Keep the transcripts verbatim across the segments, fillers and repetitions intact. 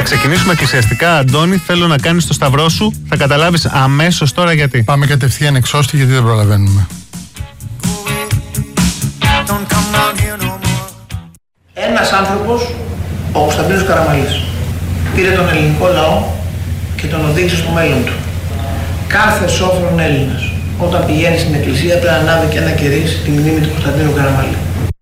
ξεκινήσουμε εκκλησιαστικά, Αντώνη. Θέλω να κάνεις το σταυρό σου. Θα καταλάβεις αμέσως τώρα γιατί. Πάμε κατευθείαν εξώστη, γιατί δεν προλαβαίνουμε. Ένας άνθρωπος, ο Κωνσταντίνος Καραμαλής, πήρε τον ελληνικό λαό και τον οδήγησε στο μέλλον του. Κάθε σόφρον Έλληνας, όταν πηγαίνει στην εκκλησία, πρέπει να ανάβει και ένα κερί στη μνήμη του Κωνσταντίνου Καραμαλή.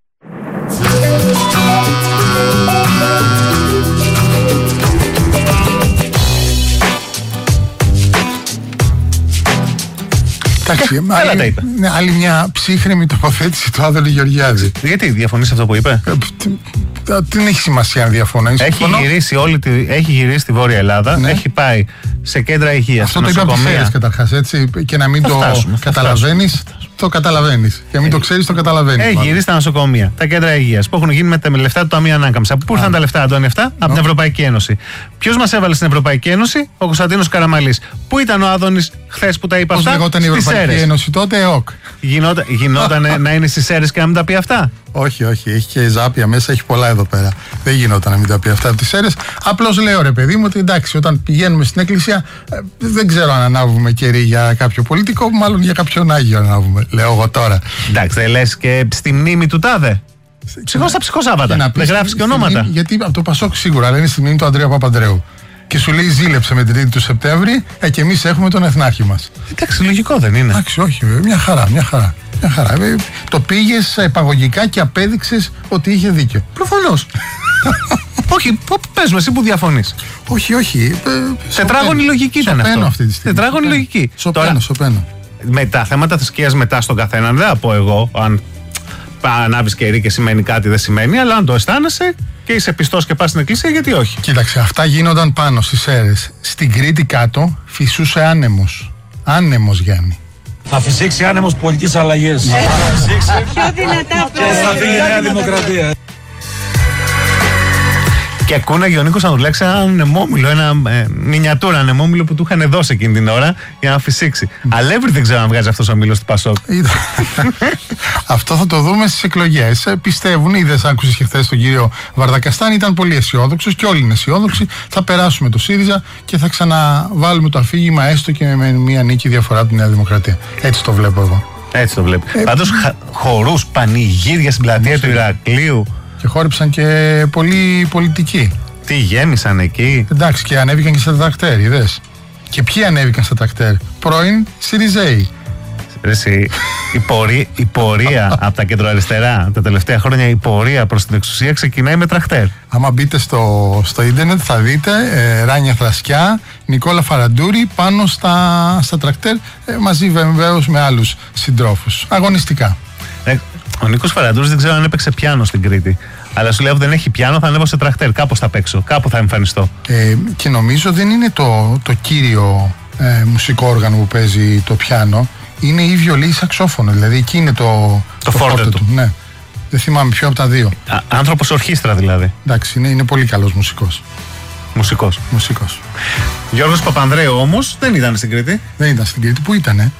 Εντάξει, άλλη, ναι, άλλη μια ψύχρεμη τοποθέτηση του Άδωνη Γεωργιάδη. Γιατί διαφωνείς αυτό που είπε? Ε, δεν έχει σημασία αν διαφωνεί. Έχει γυρίσει, όλη τη, έχει γυρίσει στη Βόρεια Ελλάδα, ναι. Έχει πάει σε κέντρα υγείας, αυτό το είπα από τις Σέρρες καταρχάς, έτσι, και να μην θα το καταλαβαίνεις. Το καταλαβαίνεις. Και να μην το ξέρεις, το καταλαβαίνεις. Έχει γυρίσει στα νοσοκομεία, τα κέντρα υγείας που έχουν γίνει με τα λεφτά του Ταμείου Ανάκαμψης. Από πού ήρθαν τα λεφτά, Αντώνη, αυτά? No. Από την Ευρωπαϊκή Ένωση. Ποιος μας έβαλε στην Ευρωπαϊκή Ένωση? Ο Κωνσταντίνος Καραμαλής. Πού ήταν ο Άδωνης χθες που τα είπα αυτά? Πώς λεγόταν η Ευρωπαϊκή Ένωση τότε? ΕΟΚ. Γινόταν, γινόταν να είναι στις Σέρρες και να μην τα πει αυτά? Όχι, όχι. Έχει και ζάπια μέσα, έχει πολλά εδώ πέρα. Δεν γινόταν να μην τα πει αυτά από τις Σέρρες. Απλώς λέω, ρε παιδί μου, ότι εντάξει, όταν πηγαίνουμε στην εκκλησία, δεν ξέρω αν ανάβουμε κερί για κάποιο πολιτικό, μάλλον για κάποιον Άγιο ανάβουμε. Λέω εγώ τώρα. Εντάξει, δεν λες και στη μνήμη του τάδε? Ψυχό στα ψυχοσάββατα. Δεν γράφεις και ονόματα. Μνήμη, γιατί από το Πασόκ σίγουρα, αλλά είναι στη μνήμη του Ανδρέα Παπανδρέου. Και σου λέει ζήλεψε με την τρίτη του Σεπτέμβρη, ε, και εμείς έχουμε τον εθνάρχη μας. Εντάξει, λογικό δεν είναι? Εντάξει, όχι, μια χαρά, μια χαρά. Μια χαρά. Το πήγες επαγωγικά και απέδειξες ότι είχε δίκιο. Προφανώς. Όχι, πες με εσύ που διαφωνείς. Όχι, όχι. Τετράγωνη λογική ήταν αυτό. Σωπαίνω αυτή τη στιγμή. Τετράγωνη λογική. Σωπαίνω, σωπαίνω. Με τα θέματα θρησκείας μετά στον καθέναν, δεν θα πω εγώ αν ανάβεις κερί και σημαίνει κάτι, δεν σημαίνει, αλλά αν το αισθάνεσαι και είσαι πιστός και πας στην εκκλησία, γιατί όχι? Κοίταξε, αυτά γίνονταν πάνω στις Σέρρες. Στην Κρήτη κάτω φυσούσε άνεμος. Άνεμος, Γιάννη. Θα φυσήξει άνεμος πολιτικής αλλαγής. Θα φυσήξει. Πιο δυνατά αυτό. Και θα φύγει η Νέα Δημοκρατία. Και ακούναγε ο Νίκος Ανδρουλάκης ένα ανεμόμυλο, ένα ε, μινιατούρα ανεμόμυλο που του είχαν δώσει εκείνη την ώρα για να φυσήξει. Mm. Αλεύρι δεν ξέρω αν βγάζει αυτός ο μήλος του Πασόκ. Αυτό θα το δούμε στις εκλογές. Ε, πιστεύουν, είδες, άκουσες και χθες τον κύριο Βαρδακαστάνη, ήταν πολύ αισιόδοξος και όλοι είναι αισιόδοξοι. Θα περάσουμε το ΣΥΡΙΖΑ και θα ξαναβάλουμε το αφήγημα έστω και με μια νίκη διαφορά από τη Νέα Δημοκρατία. Έτσι το βλέπω εγώ. Έτσι το βλέπω. Ε, Πάντως χορούς, πανηγύρια στην πλατεία του Ηρακλείου. Και χόρεψαν και πολλοί πολιτικοί. Τι γέμισαν εκεί. Εντάξει, και ανέβηκαν και στα τρακτέρ, είδες. Και ποιοι ανέβηκαν στα τρακτέρ? Πρώην ΣΥΡΙΖΑΙ. Εσύ, η, πορεία, η πορεία από τα κεντροαριστερά τα τελευταία χρόνια, η πορεία προς την εξουσία ξεκινάει με τρακτέρ. Άμα μπείτε στο, στο ίντερνετ θα δείτε ε, Ράνια Θρασκιά, Νικόλα Φαραντούρη πάνω στα, στα τρακτέρ, ε, μαζί βεβαίως με άλλους συντρόφους. Αγωνιστικά. Ε, ο Νίκος Φαραντούρης δεν ξέρω αν έπαιξε πιάνο στην Κρήτη. Αλλά σου λέω ότι δεν έχει πιάνο, θα ανέβω σε τρακτέρ. Κάπως θα παίξω, κάπου θα εμφανιστώ. Ε, και νομίζω δεν είναι το, το κύριο ε, μουσικό όργανο που παίζει το πιάνο. Είναι η βιολί ή σαξόφωνο. Δηλαδή εκεί είναι το, το, το φόρτε του. του. Ναι. Δεν θυμάμαι ποιο από τα δύο. Α, άνθρωπος ορχήστρα δηλαδή. Εντάξει, είναι, είναι πολύ καλός μουσικός. Μουσικός. Μουσικός. Γιώργος Παπανδρέου όμως δεν ήταν στην Κρήτη. Δεν ήταν στην Κρήτη. Πού ήτανε?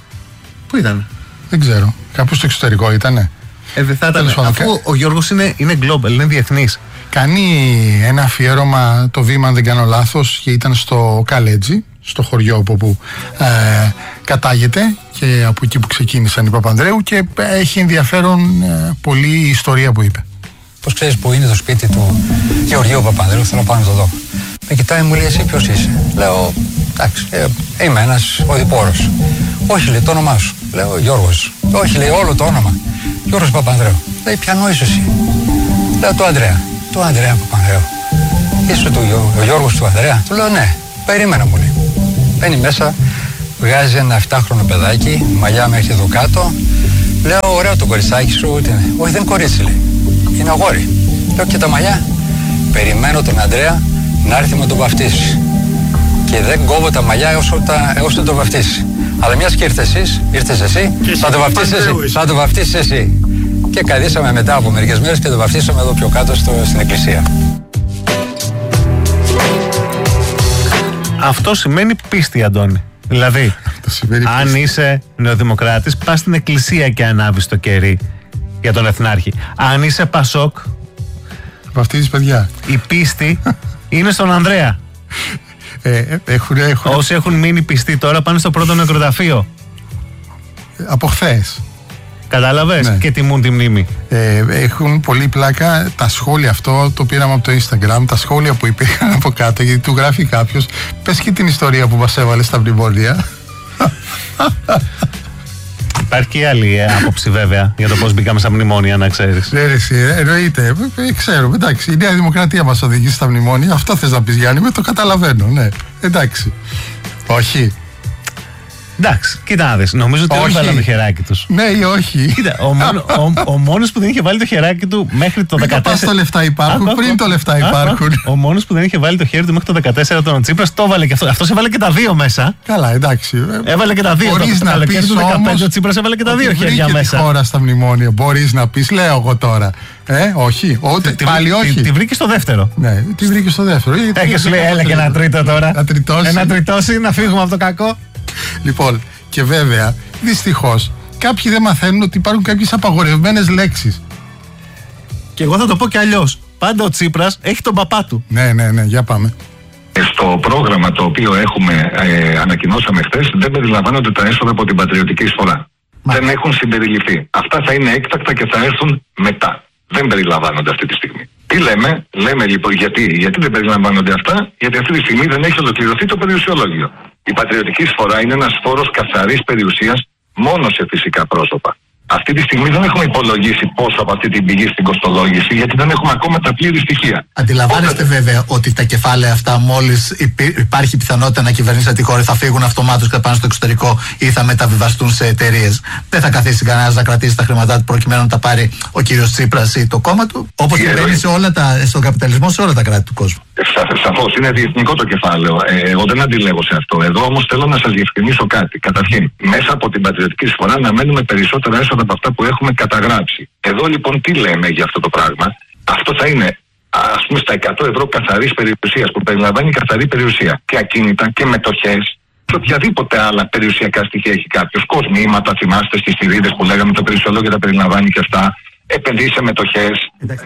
Πού ήταν? Δεν ξέρω. Κάπου στο εξωτερικό ήτανε. Ε, δεν θα ήταν. Αφού ο Γιώργος είναι, είναι global, είναι διεθνής. Κάνει ένα αφιέρωμα το βήμα, αν δεν κάνω λάθος, και ήταν στο Καλέτζι, στο χωριό από όπου ε, κατάγεται και από εκεί που ξεκίνησαν οι Παπανδρέου, και έχει ενδιαφέρον ε, πολύ η ιστορία που είπε. Πώς ξέρεις που είναι το σπίτι του Γεωργίου Παπανδρέου? Θέλω να πάω να το δω. Με κοιτάει, μου λέει, εσύ ποιος είσαι? Λέω, εντάξει, ε, είμαι ένας οδηπόρος. Όχι, λέει, το όνομά σου? Λέω, Γιώργος. Όχι, λέει, όλο το όνομα. Γιώργος Παπανδρέου. Λέει, ποιανό είσαι εσύ? Λέω, το Ανδρέα. Το Ανδρέα Παπανδρέου. Είσαι του, ο Γιώργος του Ανδρέα? Του λέω, ναι. Περίμενα, μου λέει. Μπαίνει μέσα, βγάζει ένα εφτάχρονο παιδάκι, μαλλιά μέχρι εδώ κάτω. Λέω, ωραίο το κοριτσάκι σου. Όχι, δεν είναι κορίτσι, λέει. Είναι αγόρι. Λέω, και τα μαλλιά? Περιμένω τον Ανδρέα να έρθει με τον βαφτίσει. Και δεν κόβω τα μαλλιά έως, τα, έως δεν το βαφτίσει. Αλλά μιας και ήρθες εσείς, ήρθες εσύ, θα το βαφτίσεις εσύ. Θα το βαφτίσεις εσύ. Και καδίσαμε μετά από μερικές μέρες και το βαφτίσαμε εδώ πιο κάτω στο, στην εκκλησία. Αυτό σημαίνει πίστη, Αντώνη. Δηλαδή, αν πίστη. Είσαι νεοδημοκράτης, πας στην εκκλησία και ανάβεις το κερί για τον εθνάρχη. Αν είσαι Πασόκ, βαφτίζεις παιδιά. Η πίστη Είναι στον Ανδρέα. Ε, έχουν, έχουν... Όσοι έχουν μείνει πιστοί τώρα πάνε στο πρώτο νεκροταφείο. Από χθες. Κατάλαβες, ναι. Και τιμούν τη μνήμη. Ε, έχουν πολύ πλάκα τα σχόλια, αυτό το πήραμε από το Instagram, τα σχόλια που υπήρχαν από κάτω, γιατί του γράφει κάποιος, πες και την ιστορία που μας έβαλε στα μνημόνια. Υπάρχει και άλλη άποψη βέβαια για το πώς μπήκαμε στα μνημόνια, να ξέρεις. Ναι, εσύ, εννοείται. Ε, ξέρω, εντάξει, η Νέα Δημοκρατία μας οδηγεί στα μνημόνια. Αυτό θες να πεις, Γιάννη, με το καταλαβαίνω, ναι. Εντάξει. Όχι. Εντάξει, κοίτα να δεις. Νομίζω ότι όλοι βάλαν το χεράκι τους. Ναι ή όχι. Κοίτα, ο, μόνο, ο, ο μόνος που δεν είχε βάλει το χεράκι του μέχρι το δεκατέσσερα. Πριν το λεφτά υπάρχουν, άκου, πριν το λεφτά υπάρχουν. Άκου, ο μόνος που δεν είχε βάλει το χέρι του μέχρι το δεκατέσσερα τον Τσίπρας το έβαλε και αυτό. Αυτός έβαλε και τα δύο μέσα. Καλά, εντάξει. Έβαλε και τα δύο. Μπορείς να πεις όμως, ο Τσίπρας έβαλε και τα δύο χέρια μέσα. Τη χώρα στα μνημόνια. Μπορείς να πεις, λέω εγώ τώρα. Ε, όχι. Ούτε, τη, πάλι όχι. Τη, τη βρήκε στο δεύτερο. Ναι, τη βρήκε στο δεύτερο. Έχει σου λέει, έλα και ένα τρίτο τώρα. Να τριτώσει. Ένα τριτώσει, να φύγουμε από το κακό. Λοιπόν, και βέβαια, δυστυχώς, κάποιοι δεν μαθαίνουν ότι υπάρχουν κάποιες απαγορευμένες λέξεις. Και εγώ θα το πω κι αλλιώς. Πάντα ο Τσίπρας έχει τον παπά του. Ναι, ναι, ναι, για πάμε. Στο πρόγραμμα το οποίο έχουμε ε, ανακοινώσαμε χθες δεν περιλαμβάνονται τα έσοδα από την πατριωτική εισφορά. Μα. Δεν έχουν συμπεριληφθεί. Αυτά θα είναι έκτακτα και θα έρθουν μετά. Δεν περιλαμβάνονται αυτή τη στιγμή. Τι λέμε, λέμε λοιπόν γιατί, γιατί δεν περιλαμβάνονται αυτά, γιατί αυτή τη στιγμή δεν έχει ολοκληρωθεί το περιουσιολόγιο. Η πατριωτική εισφορά είναι ένας φόρος καθαρής περιουσίας μόνο σε φυσικά πρόσωπα. Αυτή τη στιγμή δεν έχουμε υπολογίσει πόσο από αυτή την πηγή στην κοστολόγηση, γιατί δεν έχουμε ακόμα τα πλήρη στοιχεία. Αντιλαμβάνεστε Όταν... βέβαια ότι τα κεφάλαια αυτά, μόλις υπάρχει πιθανότητα να κυβερνήσετε τη χώρα, θα φύγουν αυτομάτως και πάνε στο εξωτερικό ή θα μεταβιβαστούν σε εταιρείες. Δεν θα καθίσει κανένας να κρατήσει τα χρήματά του προκειμένου να τα πάρει ο κύριος Τσίπρας ή το κόμμα του. Όπως συμβαίνει σε όλα τα, στον καπιταλισμό σε όλα τα κράτη του κόσμου. Σαφώς είναι διεθνικό το κεφάλαιο. Ε, εγώ δεν αντιλέγω σε αυτό. Εδώ όμως θέλω να σας διευκρινίσω κάτι. Καταρχήν, μέσα από την πατριωτική εισφορά να μένουμε περισσότερα έσοδα από αυτά που έχουμε καταγράψει. Εδώ λοιπόν τι λέμε για αυτό το πράγμα. Αυτό θα είναι ας πούμε στα εκατό ευρώ καθαρής περιουσίας, που περιλαμβάνει καθαρή περιουσία και ακίνητα και μετοχές και οποιαδήποτε άλλα περιουσιακά στοιχεία έχει κάποιος. Κοσμήματα, θυμάστε στις θηρίδες που λέγαμε, το περιουσιολόγιο τα περιλαμβάνει και αυτά. Επενδύσει σε μετοχές.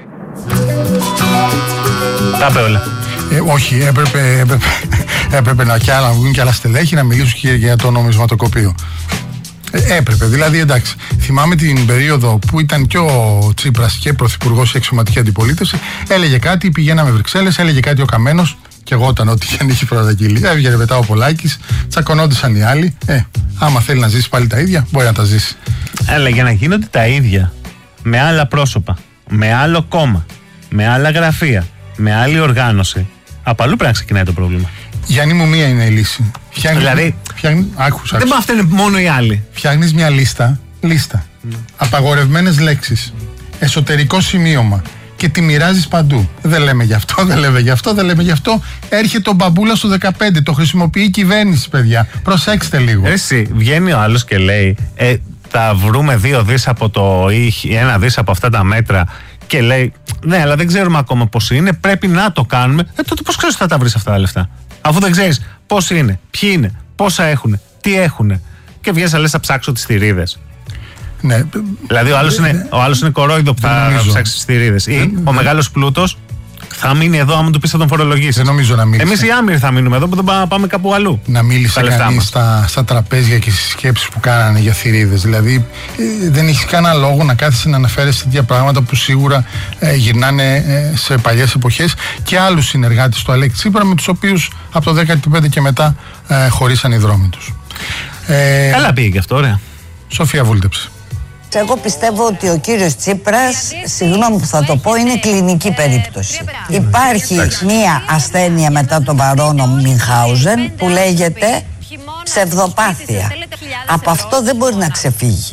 Τα είπε όλα. Ε, όχι, έπρεπε, έπρεπε, έπρεπε να, κι άλλα, να βγουν και άλλα στελέχη να μιλήσουν και για το νομισματοκοπείο. Ε, έπρεπε, δηλαδή εντάξει. Θυμάμαι την περίοδο που ήταν και ο Τσίπρας και πρωθυπουργός και αξιωματική αντιπολίτευση. Έλεγε κάτι, πηγαίναμε Βρυξέλλες, έλεγε κάτι ο Καμένος και εγώ όταν ό,τι είχε είχε προταγγείλει. Έβγαινε μετά ο Πολάκης, τσακωνόντουσαν οι άλλοι. Ε, άμα θέλει να ζήσει πάλι τα ίδια, μπορεί να τα ζήσει. Αλλά για να γίνονται τα ίδια με άλλα πρόσωπα, με άλλο κόμμα, με άλλα γραφεία, με άλλη οργάνωση, από αλλού πρέπει να ξεκινάει το πρόβλημα. Γιάννη μου, μία είναι η λύση. Φτιάχνεις, δηλαδή, φτιάχνεις, άκους, άκους. δεν μάθαινε μόνο οι άλλοι. Φτιάχνεις μια λίστα, λίστα. Mm. Απαγορευμένες λέξεις, εσωτερικό σημείωμα και τη μοιράζεις παντού. Δεν λέμε γι' αυτό, δεν λέμε γι' αυτό, δεν λέμε γι' αυτό. Έρχεται ο μπαμπούλας στο δεκαπέντε, το χρησιμοποιεί η κυβέρνηση, παιδιά. Προσέξτε λίγο. Εσύ, βγαίνει ο άλλος και λέει, ε, θα βρούμε δύο δις από το ή ένα δις από αυτά τα μέτρα. Και λέει, ναι, αλλά δεν ξέρουμε ακόμα πώς είναι, πρέπει να το κάνουμε. Ε, τότε πώς ξέρεις ότι θα τα βρεις αυτά τα λεφτά. Αφού δεν ξέρεις πώς είναι, ποιοι είναι, πόσα έχουν, τι έχουν. Και βγαίνεις να λες, θα ψάξω τις θηρίδες. Ναι. Δηλαδή, ο άλλος είναι, ο άλλος είναι κορόιδο που θα ψάξει τις θηρίδες. Ή δεν, ο μεγάλος πλούτος θα μείνει εδώ, άμα του πεις θα τον φορολογήσει. Δεν νομίζω να μίλησε. Εμείς οι άμυροι θα μείνουμε εδώ, που δεν πάμε κάπου αλλού. Να μίλησε κανείς στα, στα τραπέζια και στις σκέψεις που κάνανε για θηρίδες. Δηλαδή, ε, δεν έχει κανένα λόγο να κάθεσαι να αναφέρεσαι τέτοια πράγματα που σίγουρα ε, γυρνάνε ε, σε παλιές εποχές, και άλλους συνεργάτες του Αλέξη Τσίπρα, με τους οποίους από το δέκαετο πέντε και μετά ε, χωρίσαν οι δρόμοι τους. Ε, Καλά πήγε και αυτό, ωραία. Σοφία, βούλτεψε. Εγώ πιστεύω ότι ο κύριος Τσίπρας, συγγνώμη που θα το πω, είναι κλινική περίπτωση. Υπάρχει μία ασθένεια μετά τον παρόνο Μινχάουζεν που λέγεται ψευδοπάθεια. Από αυτό δεν μπορεί να ξεφύγει.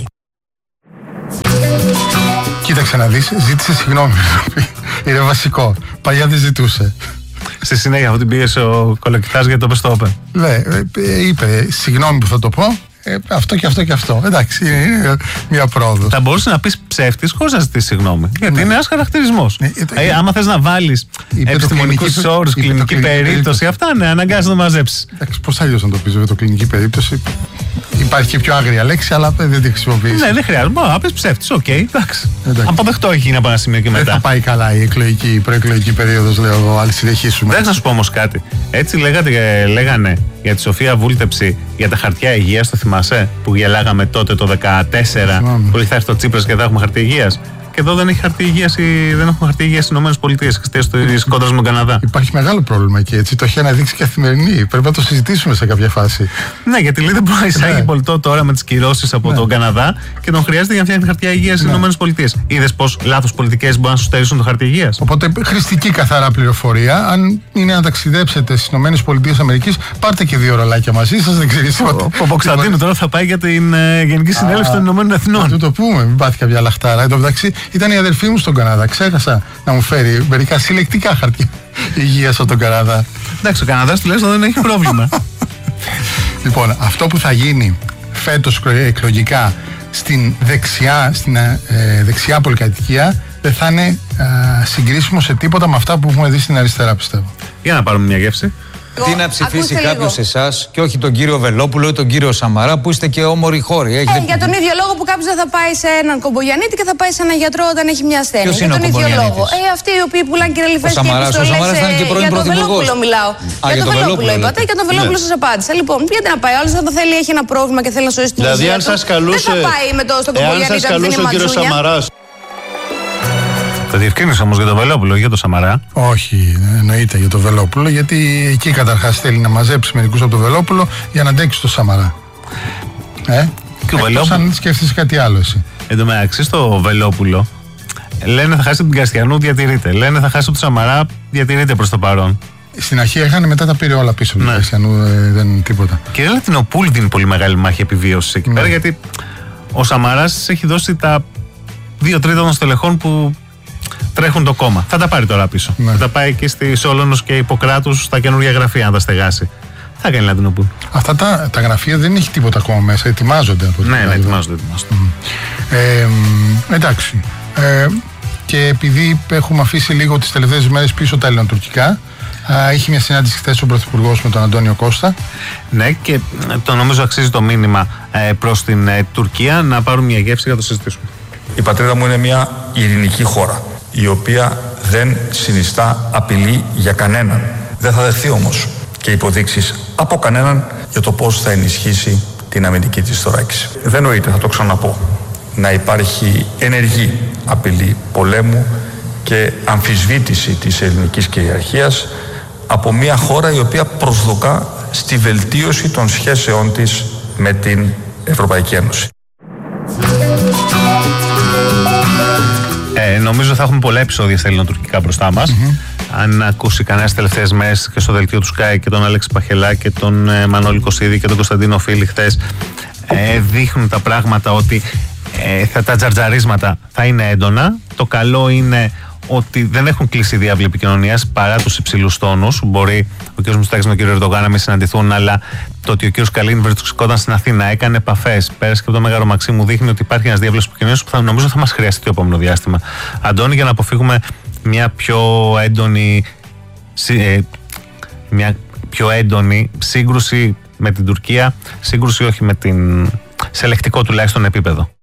Κοίταξε να δεις, ζήτησε συγγνώμη. Είναι βασικό. Παλιά δεν ζητούσε. Στη συνέχεια αυτό την πίεσε ο Κολοκυθάς για το Πεστόπεν. Ναι, είπε συγγνώμη που θα το πω. Ε, αυτό και αυτό και αυτό. Εντάξει, είναι μια πρόοδος. Θα μπορούσε να πεις ψεύτης χωρίς να ζητήσεις συγγνώμη. Γιατί ναι. είναι ένας χαρακτηρισμός. Ναι, ε, ε, άμα θες να βάλεις επιστημονικούς όρους, κλινική, κλινική περίπτωση, αυτά ναι, αναγκάζεις να το μαζέψεις. Εντάξει, πώς αλλιώς να το πεις, βέβαια, το κλινική περίπτωση. Υπάρχει και πιο άγρια λέξη, αλλά δεν τη χρησιμοποιήσει. Ναι, δεν χρειάζεται. Μπορεί να πει ψεύτη. Οκ, εντάξει. Αποδεκτό έχει γίνει από ένα σημείο και μετά. Δεν θα πάει καλά η εκλογική, η προεκλογική περίοδο, λέω εγώ. Αν συνεχίσουμε. Δεν θα σου πω όμως κάτι. Έτσι λέγατε, λέγανε για τη Σοφία Βούλτεψη για τα χαρτιά υγείας, το θυμάσαι? Που γελάγαμε τότε το δεκατέσσερα που θα έρθει το Τσίπρας και θα έχουμε χαρτί υγείας. Και εδώ δεν έχει χαρτί υγείας, δεν έχουμε χαρτί υγείας στις ΗΠΑ εξαιτίας της κόντρας με τον Καναδά. Υπάρχει μεγάλο πρόβλημα εκεί, έτσι. Το έχει αναδείξει και Καθημερινή. Πρέπει να το συζητήσουμε σε κάποια φάση. Ναι, γιατί λέει δεν μπορεί να εισάγει ναι. πολιτό τώρα με τις κυρώσεις από ναι. τον Καναδά και τον χρειάζεται για να φτιάχνει χαρτιά υγείας στις ναι. ΗΠΑ. Είδες πως λάθος πολιτικές μπορούν να σου στερήσουν το χαρτί υγείας? Οπότε χρηστική καθαρά πληροφορία. Αν είναι να ταξιδέψετε στις ΗΠΑ, πάρτε και δύο ρολάκια μαζί σας. Δεν ξέρει τίποτα. Ο Παποκσταντίνου τώρα θα πάει για την Γενική Συνέλευση των Ηνωμένων Εθνών. Να το πούμε, μην πάθει κάποια λαχτάρα. Εν τω μεταξύ ήταν η αδερφή μου στον Καναδά. Ξέχασα να μου φέρει μερικά συλλεκτικά χαρτιά υγείας από τον Καναδά. Εντάξει, ο Καναδάς τουλάχιστον δεν έχει πρόβλημα. Λοιπόν, αυτό που θα γίνει φέτος εκλογικά στην δεξιά, στην ε, δεξιά πολυκατοικία δεν θα είναι ε, συγκρίσιμο σε τίποτα με αυτά που έχουμε δει στην αριστερά, πιστεύω. Για να πάρουμε μια γεύση. Τι να ψηφίσει κάποιο εσά και όχι τον κύριο Βελόπουλο ή τον κύριο Σαμαρά που είστε και όμοροι χώροι. Έχετε... Ε, για τον ίδιο λόγο που κάποιο δεν θα πάει σε έναν κομπογιανίτη και θα πάει σε έναν γιατρό όταν έχει μια ασθένεια. Ποιος είναι για τον ο ίδιο λόγο. Ε, αυτοί οι οποίοι πουλάνε κυρελιφές και επιστολές. Ο Σαμαράς θα είναι και πρώην για τον Βελόπουλο μιλάω. Α, για τον Βελόπουλο είπατε, για τον Βελόπουλο σας απάντησα. Λοιπόν, γιατί να πάει, όλος θα το θέλει, έχει ένα πρόβλημα και θέλει να σώσει την υγεία του. Δηλαδή, αν σας καλούσε, δεν θα πάει με το στον κομπογιανίτη αν δεν είναι ματσούνια. Το διευκρίνησε όμως για τον Βελόπουλο ή για τον Σαμαρά? Όχι, εννοείται για τον Βελόπουλο, γιατί εκεί καταρχάς θέλει να μαζέψει μερικούς από τον Βελόπουλο για να αντέξει τον Σαμαρά. Ε, και ο Βελόπουλο. Αν σκέφτεσαι κάτι άλλο εσύ. Εν τω μεταξύ στο Βελόπουλο λένε θα χάσει από την Καστιανού, διατηρείται. Λένε θα χάσει από τον Σαμαρά, διατηρείται προς το παρόν. Στην αρχή έχανε, μετά τα πήρε όλα πίσω από την ναι. Καστιανού, ε, δεν τίποτα. Και η Λατινοπούλη δίνει πολύ μεγάλη μάχη επιβίωσης εκεί ναι. πέρα, γιατί ο Σαμαράς έχει δώσει τα δύο τρίτα των στελεχών που τρέχουν το κόμμα. Θα τα πάρει τώρα πίσω. Ναι. Θα τα πάει εκεί στη Σόλωνος και Ιπποκράτους στα καινούργια γραφεία, αν τα στεγάσει. Θα κάνει Λατινοπούλη. Αυτά τα, τα γραφεία δεν έχει τίποτα ακόμα μέσα. Ετοιμάζονται από ναι, ναι, ετοιμάζονται. ετοιμάζονται. Mm. Ε, εντάξει. Ε, και επειδή έχουμε αφήσει λίγο τις τελευταίες μέρες πίσω τα ελληνοτουρκικά, είχε μια συνάντηση χθες ο Πρωθυπουργός με τον Αντώνιο Κώστα. Ναι, και το νομίζω αξίζει το μήνυμα ε, προς την ε, Τουρκία να πάρουν μια γεύση για να το συζητήσουμε. Η πατρίδα μου είναι μια ειρηνική χώρα, η οποία δεν συνιστά απειλή για κανέναν. Δεν θα δεχθεί όμως και υποδείξεις από κανέναν για το πώς θα ενισχύσει την αμυντική της θωράκιση. Δεν νοείται, θα το ξαναπώ, να υπάρχει ενεργή απειλή πολέμου και αμφισβήτηση της ελληνικής κυριαρχίας από μια χώρα η οποία προσδοκά στη βελτίωση των σχέσεών της με την Ευρωπαϊκή Ένωση. Ε, νομίζω θα έχουμε πολλά επεισόδια στα ελληνοτουρκικά μπροστά μας. Mm-hmm. Αν ακούσει κανένα τελευταίες μέρες και στο δελτίο του Sky και τον Αλέξη Παχελά και τον ε, Μανώλη Κωσίδη και τον Κωνσταντίνο Φίλη χθες, ε, δείχνουν τα πράγματα ότι ε, θα, τα τζαρτζαρίσματα θα είναι έντονα. Το καλό είναι ότι δεν έχουν κλείσει διάβλη επικοινωνίας παρά τους υψηλούς τόνους. Μπορεί ο κ. Μητσοτάκης με τον κ. Ερντογάν να μην συναντηθούν, αλλά το ότι ο κ. Καλίνη βρισκόταν στην Αθήνα, έκανε επαφές, πέρασε και από το Μέγαρο Μαξίμου, δείχνει ότι υπάρχει ένας διάβλος επικοινωνίας που θα, νομίζω θα μας χρειαστεί το επόμενο διάστημα. Αντώνη, για να αποφύγουμε μια πιο έντονη, ε, μια πιο έντονη σύγκρουση με την Τουρκία, σύγκρουση όχι με την, σε ελεκτικό τουλάχιστον επίπεδο.